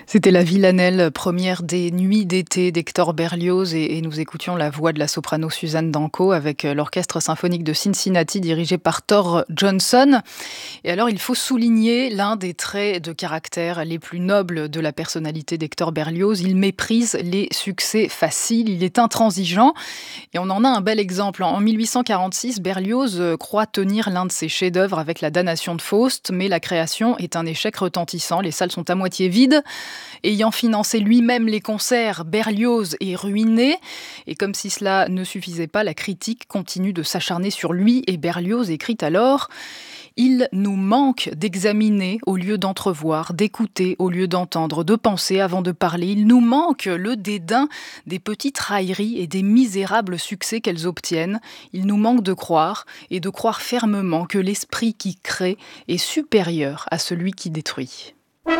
C'était la Villanelle, première des nuits d'été d'Hector Berlioz et nous écoutions la voix de la soprano Suzanne Danko avec l'orchestre symphonique de Cincinnati dirigé par Thor Johnson. Et alors il faut souligner l'un des traits de caractère les plus nobles de la personnalité d'Hector Berlioz. Il méprise les succès faciles, il est intransigeant et on en a un bel exemple. En 1846, Berlioz croit tenir l'un de ses chefs-d'œuvre avec la Damnation de Faust, mais la création est un échec retentissant. Les salles sont à moitié vides. Ayant financé lui-même les concerts, Berlioz est ruiné. Et comme si cela ne suffisait pas, la critique continue de s'acharner sur lui. Et Berlioz écrit alors « Il nous manque d'examiner au lieu d'entrevoir, d'écouter au lieu d'entendre, de penser avant de parler. Il nous manque le dédain des petites railleries et des misérables succès qu'elles obtiennent. Il nous manque de croire, et de croire fermement que l'esprit qui crée est supérieur à celui qui détruit. »